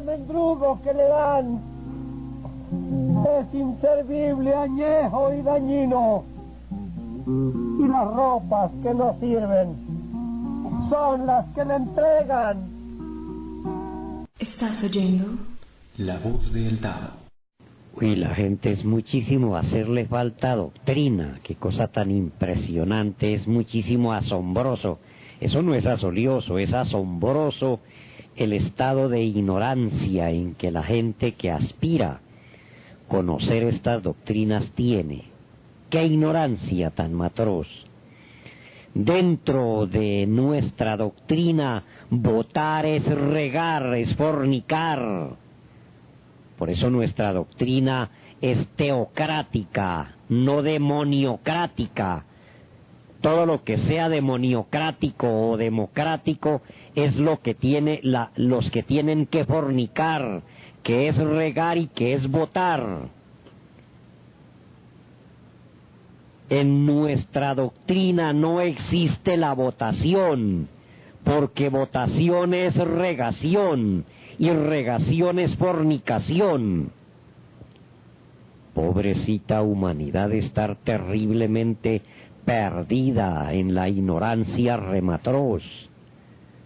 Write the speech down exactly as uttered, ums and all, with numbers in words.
mendrugo que le dan es inservible, añejo y dañino. Y las ropas que no sirven son las que le entregan. ¿Estás oyendo? La voz del Tao. Uy, la gente es muchísimo hacerle falta doctrina. Qué cosa tan impresionante, es muchísimo asombroso. Eso no es asolioso, es asombroso el estado de ignorancia en que la gente que aspira a conocer estas doctrinas tiene. ¡Qué ignorancia tan atroz! Dentro de nuestra doctrina, votar es regar, es fornicar. Por eso nuestra doctrina es teocrática, no demoniocrática. Todo lo que sea demoniocrático o democrático es lo que tiene la, los que tienen que fornicar, que es regar y que es votar. En nuestra doctrina no existe la votación, porque votación es regación y regación es fornicación. Pobrecita humanidad, estar terriblemente perdida en la ignorancia rematroz.